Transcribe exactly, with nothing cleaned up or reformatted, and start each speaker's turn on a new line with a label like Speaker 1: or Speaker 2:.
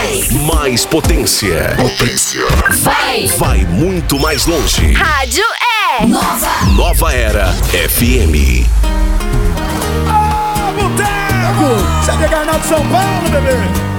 Speaker 1: Mais. Mais potência. Potência. Vai. Vai muito mais longe.
Speaker 2: Rádio é
Speaker 1: Nova. Nova Era F M.
Speaker 3: Ô, Boteco! Você é de Garnal de São Paulo, bebê?